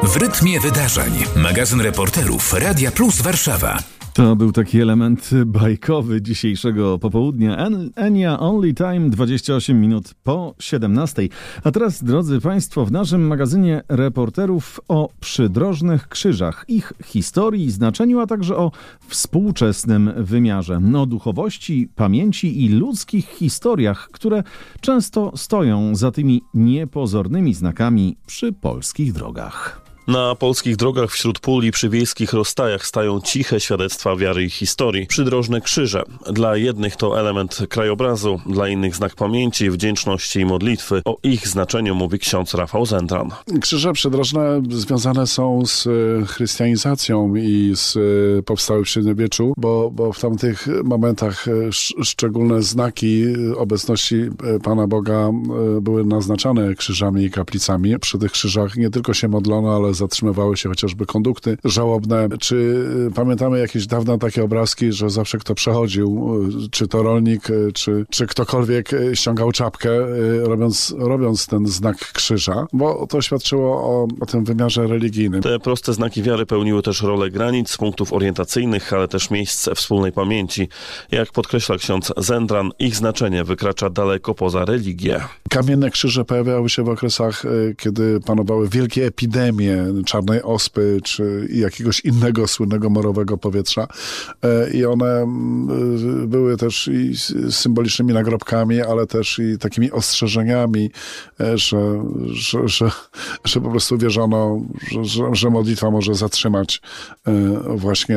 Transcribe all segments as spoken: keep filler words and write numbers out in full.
W rytmie wydarzeń. Magazyn reporterów Radia Plus Warszawa. To był taki element bajkowy dzisiejszego popołudnia. En- Enia Only Time, dwadzieścia osiem minut po siedemnastej. A teraz, drodzy Państwo, w naszym magazynie reporterów o przydrożnych krzyżach, ich historii, znaczeniu, a także o współczesnym wymiarze. O duchowości, pamięci i ludzkich historiach, które często stoją za tymi niepozornymi znakami przy polskich drogach. Na polskich drogach wśród pól i przy wiejskich rozstajach stają ciche świadectwa wiary i historii. Przydrożne krzyże. Dla jednych to element krajobrazu, dla innych znak pamięci, wdzięczności i modlitwy. O ich znaczeniu mówi ksiądz Rafał Zendran. Krzyże przydrożne związane są z chrystianizacją i z powstały w średniowieczu, bo, bo w tamtych momentach sz, szczególne znaki obecności Pana Boga były naznaczane krzyżami i kaplicami. Przy tych krzyżach nie tylko się modlono, ale zatrzymywały się chociażby kondukty żałobne. Czy pamiętamy jakieś dawne takie obrazki, że zawsze kto przechodził, czy to rolnik, czy, czy ktokolwiek ściągał czapkę, robiąc, robiąc ten znak krzyża, bo to świadczyło o, o tym wymiarze religijnym. Te proste znaki wiary pełniły też rolę granic, punktów orientacyjnych, ale też miejsc wspólnej pamięci. Jak podkreśla ksiądz Zendran, ich znaczenie wykracza daleko poza religię. Kamienne krzyże pojawiały się w okresach, kiedy panowały wielkie epidemie czarnej ospy, czy jakiegoś innego słynnego morowego powietrza. I one były też i symbolicznymi nagrobkami, ale też i takimi ostrzeżeniami, że, że, że, że po prostu wierzono, że, że modlitwa może zatrzymać właśnie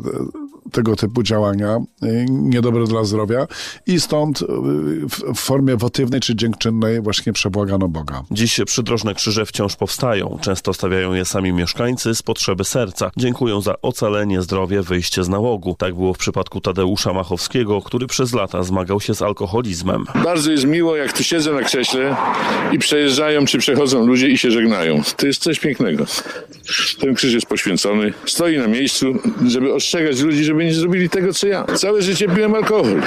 tego typu działania, niedobre dla zdrowia, i stąd w formie wotywnej czy dziękczynnej właśnie przebłagano Boga. Dziś przydrożne krzyże wciąż powstają. Często stawiają je sami mieszkańcy z potrzeby serca. Dziękują za ocalenie, zdrowie, wyjście z nałogu. Tak było w przypadku Tadeusza Machowskiego, który przez lata zmagał się z alkoholizmem. Bardzo jest miło, jak tu siedzę na krześle i przejeżdżają czy przechodzą ludzie i się żegnają. To jest coś pięknego. Ten krzyż jest poświęcony. Stoi na miejscu, żeby ostrzegać ludzi, żeby nie zrobili tego, co ja. Całe życie piłem alkohol.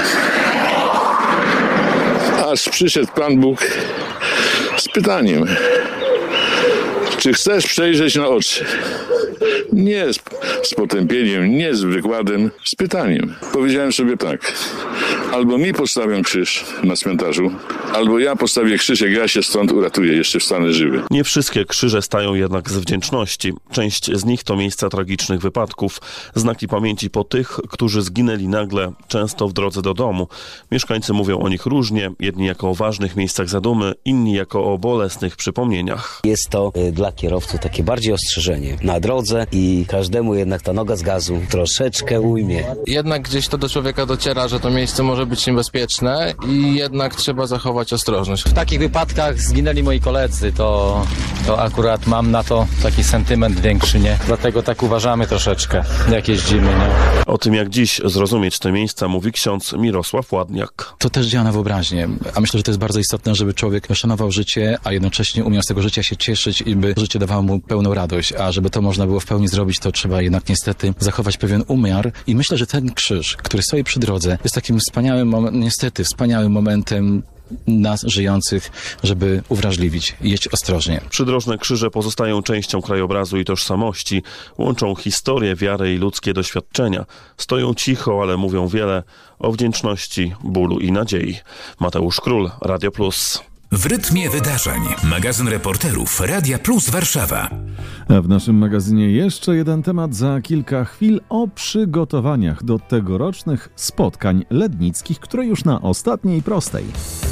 Aż przyszedł Pan Bóg z pytaniem: czy chcesz przejrzeć na oczy? Nie z, z potępieniem, nie z wykładem, z pytaniem. Powiedziałem sobie tak: albo mi postawią krzyż na cmentarzu, albo ja postawię krzyż, jak ja się stąd uratuję, jeszcze wstanę żywy. Nie wszystkie krzyże stają jednak z wdzięczności. Część z nich to miejsca tragicznych wypadków, znaki pamięci po tych, którzy zginęli nagle, często w drodze do domu. Mieszkańcy mówią o nich różnie, jedni jako o ważnych miejscach zadumy, inni jako o bolesnych przypomnieniach. Jest to y, dla kierowców takie bardziej ostrzeżenie na drodze i każdemu jednak ta noga z gazu troszeczkę ujmie. Jednak gdzieś to do człowieka dociera, że to miejsce może być niebezpieczne i jednak trzeba zachować ostrożność. W takich wypadkach zginęli moi koledzy, to, to akurat mam na to taki sentyment większy, nie? Dlatego tak uważamy troszeczkę, jak jeździmy, nie? O tym, jak dziś zrozumieć te miejsca, mówi ksiądz Mirosław Ładniak. To też działa na wyobraźnię, a myślę, że to jest bardzo istotne, żeby człowiek szanował życie, a jednocześnie umiał z tego życia się cieszyć i by życie dawało mu pełną radość, a żeby to można było w pełni zrobić, to trzeba jednak niestety zachować pewien umiar i myślę, że ten krzyż, który stoi przy drodze, jest takim wspaniałym, mom- niestety wspaniałym momentem nas żyjących, żeby uwrażliwić i jeść ostrożnie. Przydrożne krzyże pozostają częścią krajobrazu i tożsamości. Łączą historię, wiarę i ludzkie doświadczenia. Stoją cicho, ale mówią wiele o wdzięczności, bólu i nadziei. Mateusz Król, Radio Plus. W rytmie wydarzeń. Magazyn reporterów Radia Plus Warszawa. A w naszym magazynie jeszcze jeden temat za kilka chwil o przygotowaniach do tegorocznych spotkań lednickich, które już na ostatniej prostej.